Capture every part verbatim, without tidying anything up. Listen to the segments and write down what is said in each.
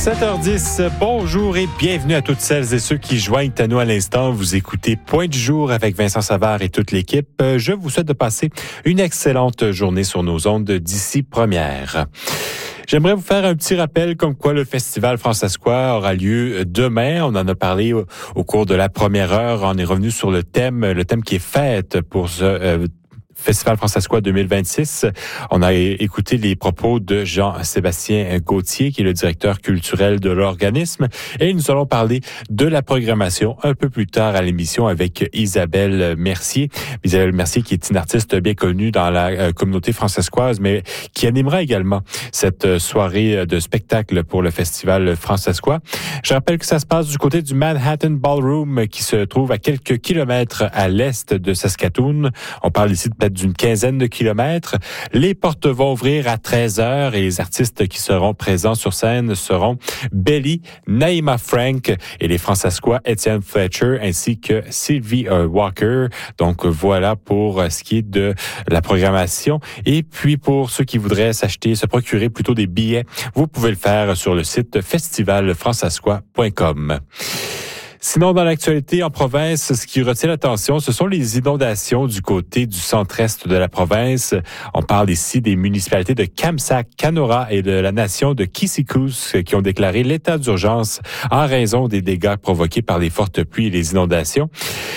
sept heures dix, bonjour et bienvenue à toutes celles et ceux qui joignent à nous à l'instant. Vous écoutez Point du jour avec Vincent Savard et toute l'équipe. Je vous souhaite de passer une excellente journée sur nos ondes d'ici première. J'aimerais vous faire un petit rappel comme quoi le Festival Francescois aura lieu demain. On en a parlé au, au cours de la première heure. On est revenu sur le thème, le thème qui est fête pour ce euh, Festival Francescois deux mille vingt-six. On a écouté les propos de Jean-Sébastien Gauthier, qui est le directeur culturel de l'organisme, et nous allons parler de la programmation un peu plus tard à l'émission avec Isabelle Mercier. Isabelle Mercier, qui est une artiste bien connue dans la communauté francescoise, mais qui animera également cette soirée de spectacle pour le Festival Francescois. Je rappelle que ça se passe du côté du Manhattan Ballroom, qui se trouve à quelques kilomètres à l'est de Saskatoon. On parle ici de peut-être d'une quinzaine de kilomètres. Les portes vont ouvrir à treize heures et les artistes qui seront présents sur scène seront Belly, Naïma Frank et les Francescois Étienne Fletcher ainsi que Sylvie Walker. Donc voilà pour ce qui est de la programmation. Et puis pour ceux qui voudraient s'acheter, se procurer plutôt des billets, vous pouvez le faire sur le site festival francescois point com. Sinon, dans l'actualité en province, ce qui retient l'attention, ce sont les inondations du côté du centre-est de la province. On parle ici des municipalités de Kamsack, Canora et de la nation de Kissikous qui ont déclaré l'état d'urgence en raison des dégâts provoqués par les fortes pluies et les inondations.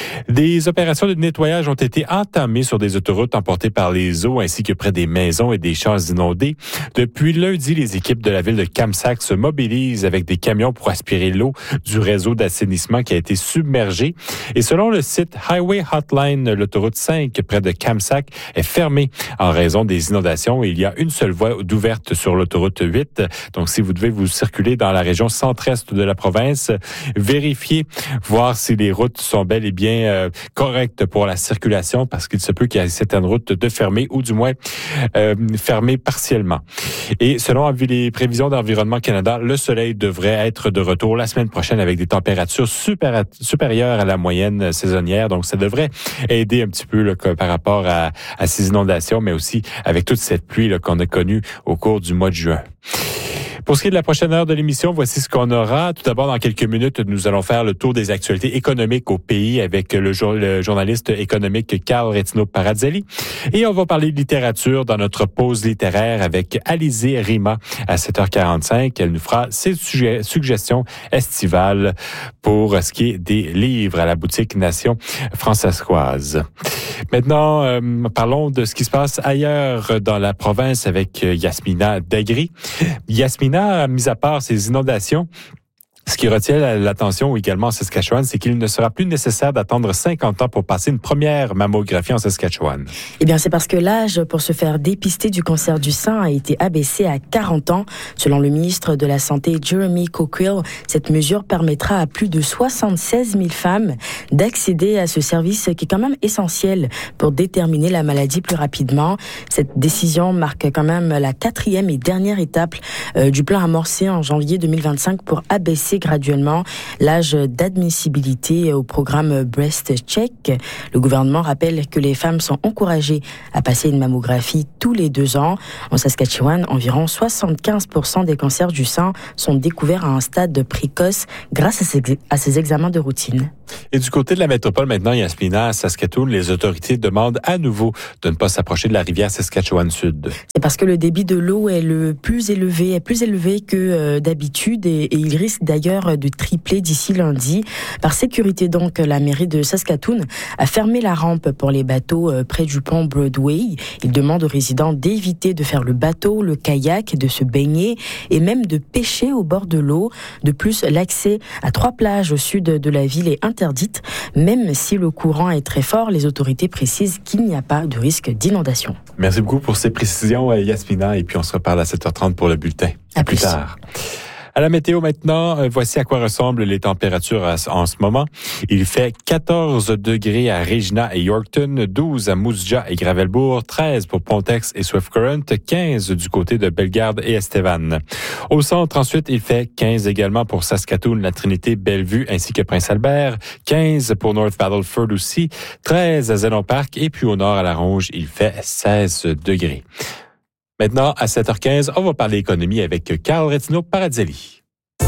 Des opérations de nettoyage ont été entamées sur des autoroutes emportées par les eaux ainsi que près des maisons et des champs inondés. Depuis lundi, les équipes de la ville de Kamsack se mobilisent avec des camions pour aspirer l'eau du réseau d'assainissement qui a été submergé. Et selon le site Highway Hotline, l'autoroute cinq près de Kamsack est fermée en raison des inondations. Il y a une seule voie d'ouverte sur l'autoroute huit. Donc, si vous devez vous circuler dans la région centre-est de la province, vérifiez, voir si les routes sont bel et bien euh, correctes pour la circulation parce qu'il se peut qu'il y ait certaines routes de fermées ou du moins euh, fermées partiellement. Et selon les prévisions d'Environnement Canada, le soleil devrait être de retour la semaine prochaine avec des températures super, supérieure à la moyenne saisonnière. Donc, ça devrait aider un petit peu là, par rapport à, à ces inondations, mais aussi avec toute cette pluie là, qu'on a connue au cours du mois de juin. Pour ce qui est de la prochaine heure de l'émission, voici ce qu'on aura. Tout d'abord, dans quelques minutes, nous allons faire le tour des actualités économiques au pays avec le, jour, le journaliste économique Carl Rettino-Parazzelli. Et on va parler de littérature dans notre pause littéraire avec Alizée Rima à sept heures quarante-cinq. Elle nous fera ses sujets, suggestions estivales pour ce qui est des livres à la boutique Nation francescoise. Maintenant, euh, parlons de ce qui se passe ailleurs dans la province avec Yasmina Dagri. Yasmina, mis à part ces inondations, ce qui retient l'attention également en Saskatchewan, c'est qu'il ne sera plus nécessaire d'attendre cinquante ans pour passer une première mammographie en Saskatchewan. Eh bien, c'est parce que l'âge pour se faire dépister du cancer du sein a été abaissé à quarante ans. Selon le ministre de la Santé, Jeremy Cockerill, cette mesure permettra à plus de soixante-seize mille femmes d'accéder à ce service qui est quand même essentiel pour déterminer la maladie plus rapidement. Cette décision marque quand même la quatrième et dernière étape euh, du plan amorcé en janvier deux mille vingt-cinq pour abaisser graduellement l'âge d'admissibilité au programme Breast Check. Le gouvernement rappelle que les femmes sont encouragées à passer une mammographie tous les deux ans. En Saskatchewan, environ soixante-quinze pour cent des cancers du sein sont découverts à un stade précoce grâce à ces, à ces examens de routine. Et du côté de la métropole maintenant, Yasmina, à Saskatoon, les autorités demandent à nouveau de ne pas s'approcher de la rivière Saskatchewan-Sud. C'est parce que le débit de l'eau est le plus élevé, est plus élevé que euh, d'habitude et, et il risque d'ailleurs de tripler d'ici lundi. Par sécurité donc, la mairie de Saskatoon a fermé la rampe pour les bateaux euh, près du pont Broadway. Il demande aux résidents d'éviter de faire le bateau, le kayak, de se baigner et même de pêcher au bord de l'eau. De plus, l'accès à trois plages au sud de la ville est interdite. Même si le courant est très fort, les autorités précisent qu'il n'y a pas de risque d'inondation. Merci beaucoup pour ces précisions, Yasmina. Et puis on se reparle à sept heures trente pour le bulletin. À, à plus. plus tard. À la météo maintenant, voici à quoi ressemblent les températures en ce moment. Il fait quatorze degrés à Regina et Yorkton, douze à Moose Jaw et Gravelbourg, treize pour Pontex et Swift Current, quinze du côté de Bellegarde et Estevan. Au centre, ensuite, il fait quinze également pour Saskatoon, La Trinité, Bellevue ainsi que Prince-Albert, quinze pour North Battleford aussi, treize à Zénon Park et puis au nord à La Ronge, il fait seize degrés. Maintenant, à sept heures quinze, on va parler économie avec Carl Rettino-Parazzelli.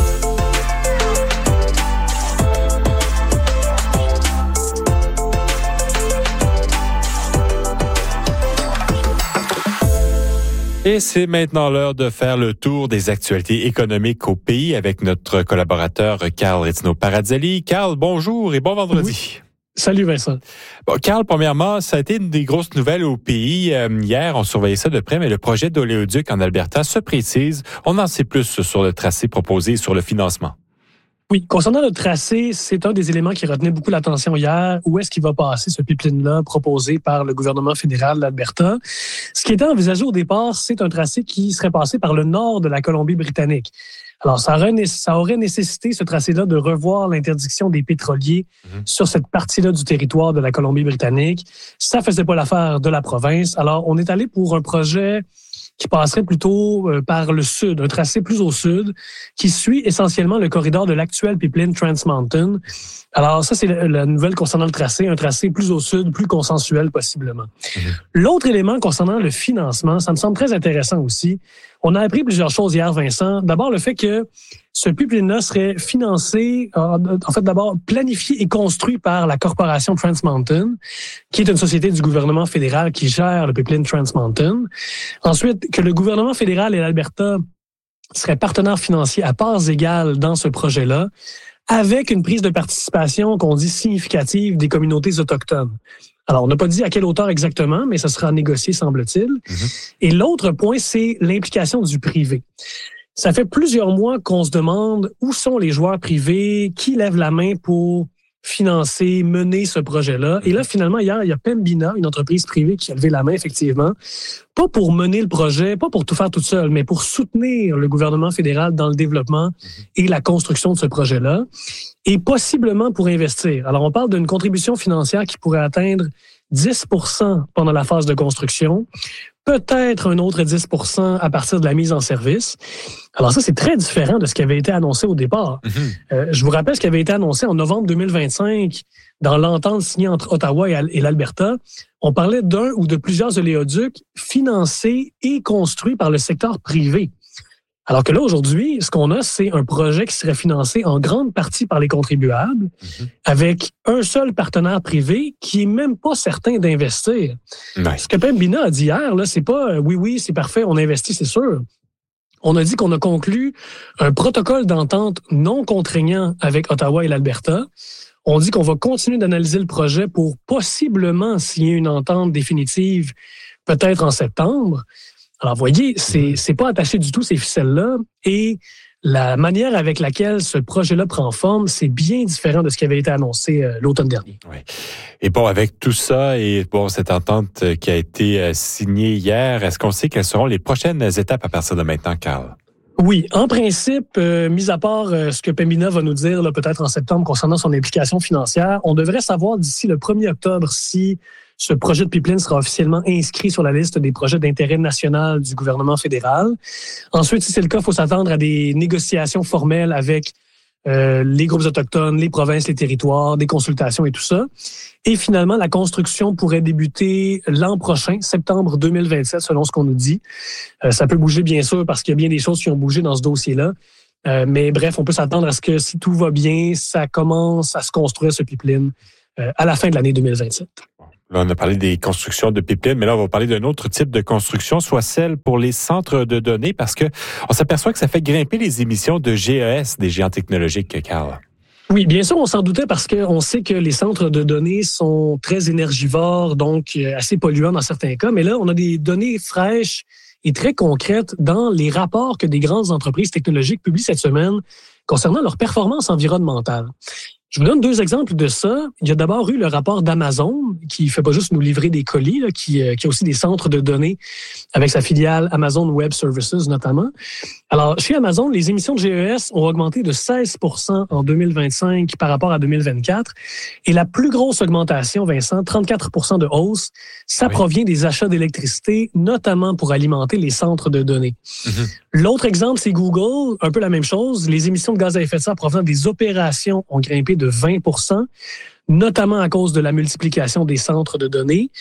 Et c'est maintenant l'heure de faire le tour des actualités économiques au pays avec notre collaborateur Carl Rizzino-Paradzelli. Carl, bonjour et bon vendredi. Oui. Salut Vincent. Bon, Carl, premièrement, ça a été une des grosses nouvelles au pays. Euh, hier, on surveillait ça de près, mais le projet d'oléoduc en Alberta se précise. On en sait plus sur le tracé proposé et sur le financement. Oui, concernant le tracé, c'est un des éléments qui retenait beaucoup l'attention hier. Où est-ce qu'il va passer ce pipeline-là proposé par le gouvernement fédéral de l'Alberta? Ce qui était envisagé au départ, c'est un tracé qui serait passé par le nord de la Colombie-Britannique. Alors, ça aurait, ça aurait nécessité, ce tracé-là, de revoir l'interdiction des pétroliers mmh. sur cette partie-là du territoire de la Colombie-Britannique. Ça faisait pas l'affaire de la province. Alors, on est allé pour un projet qui passerait plutôt par le sud, un tracé plus au sud, qui suit essentiellement le corridor de l'actuel pipeline Trans Mountain. Alors ça, c'est la nouvelle concernant le tracé, un tracé plus au sud, plus consensuel possiblement. Mmh. L'autre élément concernant le financement, ça me semble très intéressant aussi. On a appris plusieurs choses hier, Vincent. D'abord, le fait que ce pipeline-là serait financé, en fait, d'abord planifié et construit par la corporation Trans Mountain, qui est une société du gouvernement fédéral qui gère le pipeline Trans Mountain. Ensuite, que le gouvernement fédéral et l'Alberta seraient partenaires financiers à parts égales dans ce projet-là, avec une prise de participation qu'on dit significative des communautés autochtones. Alors, on n'a pas dit à quelle hauteur exactement, mais ça sera négocié, semble-t-il. Mm-hmm. Et l'autre point, c'est l'implication du privé. Ça fait plusieurs mois qu'on se demande où sont les joueurs privés, qui lèvent la main pour financer, mener ce projet-là. Et là, finalement, hier, il y a Pembina, une entreprise privée qui a levé la main, effectivement, pas pour mener le projet, pas pour tout faire toute seule, mais pour soutenir le gouvernement fédéral dans le développement et la construction de ce projet-là, et possiblement pour investir. Alors, on parle d'une contribution financière qui pourrait atteindre dix pour cent pendant la phase de construction, peut-être un autre dix pour cent à partir de la mise en service. Alors ça, c'est très différent de ce qui avait été annoncé au départ. Mm-hmm. Euh, je vous rappelle ce qui avait été annoncé en novembre deux mille vingt-cinq dans l'entente signée entre Ottawa et l'Alberta. On parlait d'un ou de plusieurs oléoducs financés et construits par le secteur privé. Alors que là, aujourd'hui, ce qu'on a, c'est un projet qui serait financé en grande partie par les contribuables, mm-hmm. avec un seul partenaire privé qui est même pas certain d'investir. Nice. Ce que Pembina a dit hier, là, c'est pas euh, oui, oui, c'est parfait, on investit, c'est sûr. On a dit qu'on a conclu un protocole d'entente non contraignant avec Ottawa et l'Alberta. On dit qu'on va continuer d'analyser le projet pour possiblement signer une entente définitive, peut-être en septembre. Alors, voyez, c'est, c'est pas attaché du tout, ces ficelles-là. Et la manière avec laquelle ce projet-là prend forme, c'est bien différent de ce qui avait été annoncé euh, l'automne dernier. Oui. Et bon, avec tout ça et bon, cette entente qui a été euh, signée hier, est-ce qu'on sait quelles seront les prochaines étapes à partir de maintenant, Carl? Oui, en principe, euh, mis à part euh, ce que Pembina va nous dire là, peut-être en septembre concernant son implication financière, on devrait savoir d'ici le premier octobre si ce projet de pipeline sera officiellement inscrit sur la liste des projets d'intérêt national du gouvernement fédéral. Ensuite, si c'est le cas, il faut s'attendre à des négociations formelles avec euh, les groupes autochtones, les provinces, les territoires, des consultations et tout ça. Et finalement, la construction pourrait débuter l'an prochain, septembre deux mille vingt-sept, selon ce qu'on nous dit. Euh, ça peut bouger, bien sûr, parce qu'il y a bien des choses qui ont bougé dans ce dossier-là. Euh, mais bref, on peut s'attendre à ce que si tout va bien, ça commence à se construire, ce pipeline, euh, à la fin de l'année deux mille vingt-sept. Là, on a parlé des constructions de pipelines, mais là, on va parler d'un autre type de construction, soit celle pour les centres de données, parce que on s'aperçoit que ça fait grimper les émissions de G E S, des géants technologiques, Carl. Oui, bien sûr, on s'en doutait parce qu'on sait que les centres de données sont très énergivores, donc assez polluants dans certains cas. Mais là, on a des données fraîches et très concrètes dans les rapports que des grandes entreprises technologiques publient cette semaine concernant leur performance environnementale. Je vous donne deux exemples de ça. Il y a d'abord eu le rapport d'Amazon, qui fait pas juste nous livrer des colis, là, qui, euh, qui a aussi des centres de données avec sa filiale Amazon Web Services notamment. Alors, chez Amazon, les émissions de G E S ont augmenté de seize pour cent en deux mille vingt-cinq par rapport à deux mille vingt-quatre. Et la plus grosse augmentation, Vincent, trente-quatre pour cent de hausse, ça oui. provient des achats d'électricité, notamment pour alimenter les centres de données. Mm-hmm. L'autre exemple, c'est Google, un peu la même chose. Les émissions de gaz à effet de serre provenant des opérations ont grimpé de vingt pour cent, notamment à cause de la multiplication des centres de données.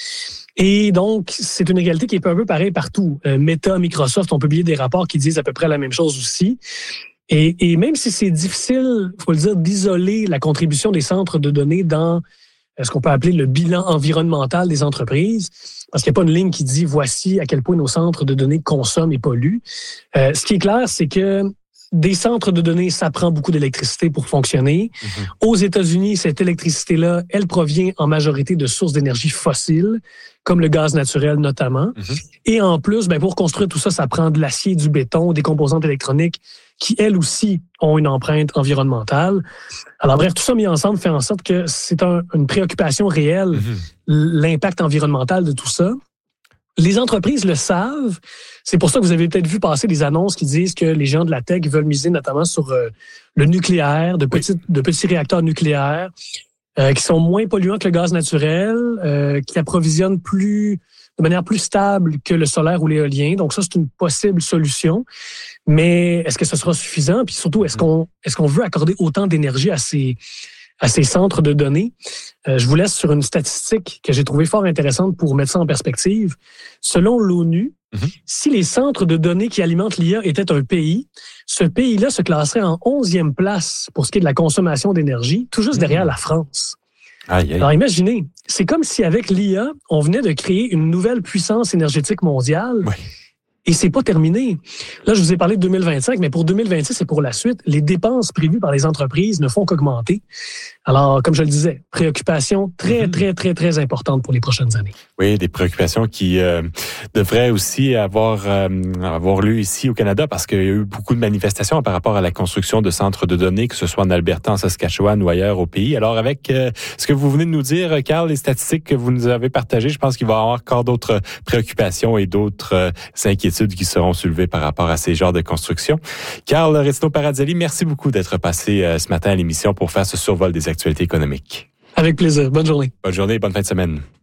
Et donc, c'est une réalité qui est un peu pareille partout. Euh, Meta, Microsoft ont publié des rapports qui disent à peu près la même chose aussi. Et, et même si c'est difficile, il faut le dire, d'isoler la contribution des centres de données dans ce qu'on peut appeler le bilan environnemental des entreprises, parce qu'il n'y a pas une ligne qui dit voici à quel point nos centres de données consomment et polluent. Euh, ce qui est clair, c'est que des centres de données, ça prend beaucoup d'électricité pour fonctionner. Mm-hmm. Aux États-Unis, cette électricité-là, elle provient en majorité de sources d'énergie fossiles, comme le gaz naturel notamment. Mm-hmm. Et en plus, ben, pour construire tout ça, ça prend de l'acier, du béton, des composantes électroniques qui, elles aussi, ont une empreinte environnementale. Alors bref, tout ça mis ensemble fait en sorte que c'est un, une préoccupation réelle, mm-hmm. l'impact environnemental de tout ça. Les entreprises le savent. C'est pour ça que vous avez peut-être vu passer des annonces qui disent que les gens de la tech veulent miser notamment sur euh, le nucléaire, de petits, oui. de petits réacteurs nucléaires euh, qui sont moins polluants que le gaz naturel, euh, qui approvisionnent plus de manière plus stable que le solaire ou l'éolien. Donc ça, c'est une possible solution. Mais est-ce que ce sera suffisant? Puis surtout, est-ce qu'on est-ce qu'on veut accorder autant d'énergie à ces à ces centres de données? Euh, je vous laisse sur une statistique que j'ai trouvée fort intéressante pour mettre ça en perspective. Selon l'ONU, mm-hmm. si les centres de données qui alimentent l'I A étaient un pays, ce pays-là se classerait en onzième place pour ce qui est de la consommation d'énergie, tout juste mm-hmm. derrière la France. Aïe, aïe. Alors imaginez, c'est comme si avec l'I A, on venait de créer une nouvelle puissance énergétique mondiale. Oui. Et c'est pas terminé. Là, je vous ai parlé de deux mille vingt-cinq, mais pour deux mille vingt-six et pour la suite, les dépenses prévues par les entreprises ne font qu'augmenter. Alors, comme je le disais, préoccupation très, mm-hmm. très, très, très importante pour les prochaines années. Oui, des préoccupations qui euh, devraient aussi avoir euh, avoir lieu ici au Canada, parce qu'il y a eu beaucoup de manifestations par rapport à la construction de centres de données, que ce soit en Alberta, en Saskatchewan ou ailleurs au pays. Alors, avec euh, ce que vous venez de nous dire, Carl, les statistiques que vous nous avez partagées, je pense qu'il va y avoir encore d'autres préoccupations et d'autres euh, inquiétudes qui seront soulevées par rapport à ces genres de construction. Carl Risto-Parazelli, merci beaucoup d'être passé euh, ce matin à l'émission pour faire ce survol des actualités économiques. Avec plaisir. Bonne journée. Bonne journée, bonne fin de semaine.